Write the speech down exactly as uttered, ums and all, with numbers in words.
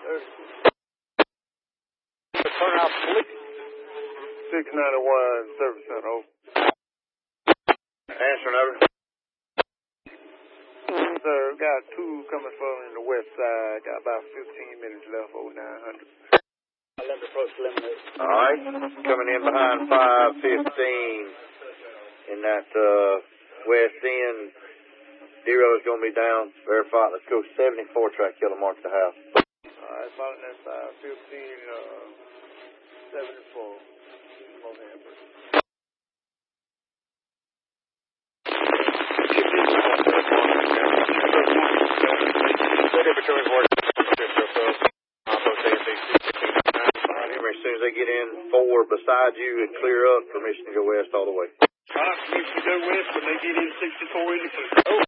Turn out police. six ninety-one, service center, over. Answering over. Sir, got two coming from the west side. Got about fifteen minutes left, oh nine hundred. Let me approach eliminate. All right, coming in behind five fifteen in that uh, west end. Zero is going to be down. Verify. Let's go seventy-four track killer mark the house. All right, following that five fifteen, uh, seventy-four. November. As soon as they get in four beside you and clear up, permission to go west all the way. All right, permission to go west, but they get in sixty-four in the clear. Oh.